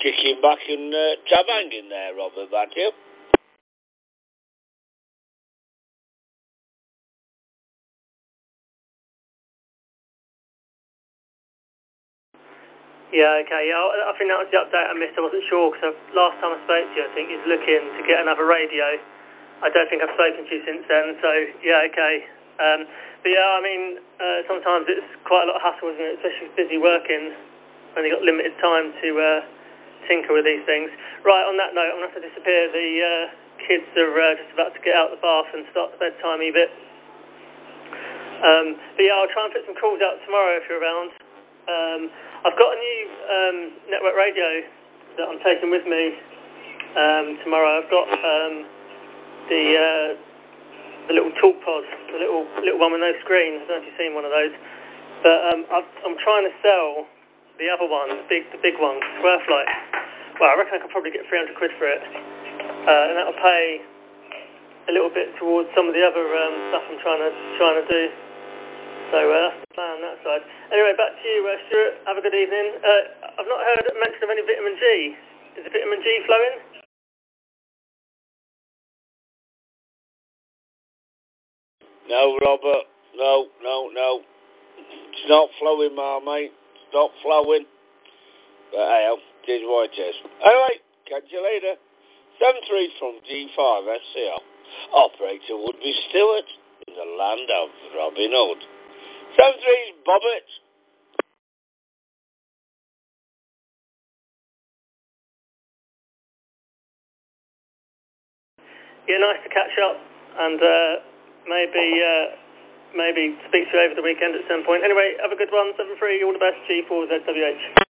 kicking back and tab-hanging there, Robert, back you. Yeah, okay. Yeah, I think that was the update I missed. I wasn't sure because last time I spoke to you, I think he's looking to get another radio. I don't think I've spoken to you since then, so yeah, okay. But yeah, I mean, sometimes it's quite a lot of hassle, isn't it? Especially with busy working when you've got limited time to tinker with these things. Right, on that note, I'm going to have to disappear. The kids are just about to get out of the bath and start the bedtimey bit. But yeah, I'll try and put some calls out tomorrow if you're around. I've got a new network radio that I'm taking with me tomorrow. I've got the little talk pod, the little one with no screen. I don't know if you've seen one of those. But I'm trying to sell the other one, the big one. It's worth like, well, I reckon I could probably get 300 quid for it, and that'll pay a little bit towards some of the other stuff I'm trying to do. So that's the plan that side. Anyway, back to you, Stuart. Have a good evening. I've not heard mention of any vitamin G. Is the vitamin G flowing? No, Robert. No. It's not flowing, mate. It's not flowing. But hey, it is what it is. Anyway, catch you later. 7-3 from G5 SCL. Operator would be Stewart in the land of Robin Hood. 7-3's Bobbit. Yeah, nice to catch up and maybe speak to you over the weekend at some point. Anyway, have a good one. 7-3, all the best. G4ZWH.